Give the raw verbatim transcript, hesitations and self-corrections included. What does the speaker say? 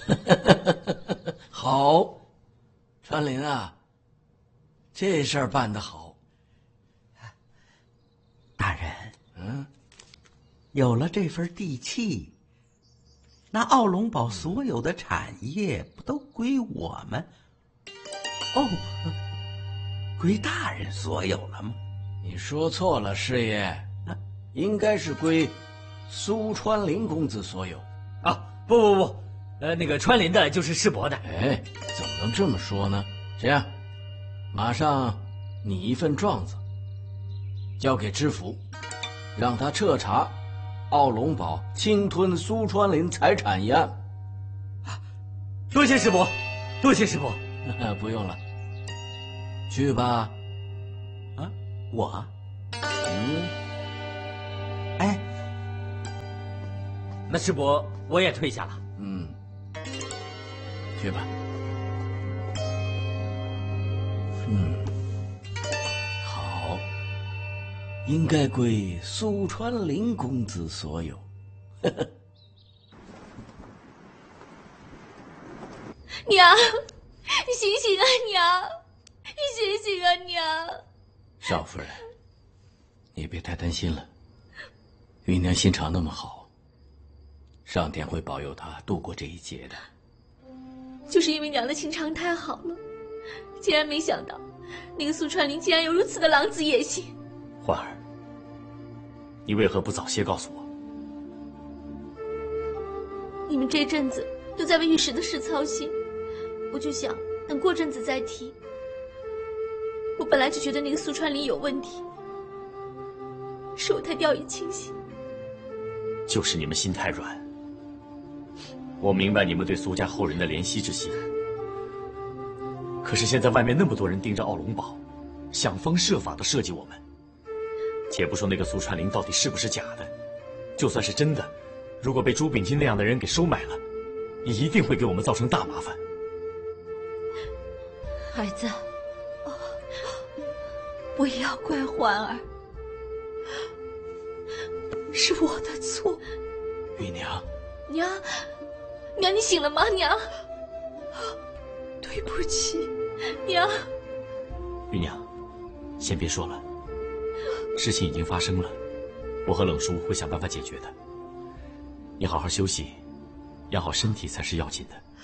好，川林啊，这事儿办得好。 大人， 嗯， 有了这份地契，那奥龙堡所有的产业不都归我们？哦，归大人所有了吗？ 你说错了，师爷，应该是归苏川林公子所有。 啊，不不不，呃，那个川林的就是世伯的。 哎，怎么能这么说呢？这样，马上拟一份状子，交给知府，让他彻查奥龙堡侵吞苏川林财产一案。 多谢世伯，多谢世伯。 不用了，去吧。 啊，我， 嗯， 哎， 那世伯我也退下了。 嗯，去吧。嗯，好，应该归苏川林公子所有。呵呵。 娘，你醒醒啊，娘！你醒醒啊，娘！ 少夫人，你别太担心了。芸娘心肠那么好，上天会保佑她度过这一劫的。 就是因为娘的情长太好了，竟然没想到那个苏川林竟然有如此的狼子野心。 焕儿，你为何不早些告诉我？ 你们这阵子都在为玉石的事操心，我就想等过阵子再提。我本来就觉得那个苏川林有问题，是我太掉以轻心。 就是你们心太软。我明白你们对苏家后人的怜惜之心，可是现在外面那么多人盯着奥龙堡，想方设法的设计我们。且不说那个苏川林到底是不是假的，就算是真的，如果被朱秉金那样的人给收买了，也一定会给我们造成大麻烦。 儿子，不要怪环儿，是我的错。 芸娘， 娘，娘，你醒了吗？娘，对不起，娘。 芸娘，先别说了，事情已经发生了，我和冷叔会想办法解决的。你好好休息，养好身体才是要紧的。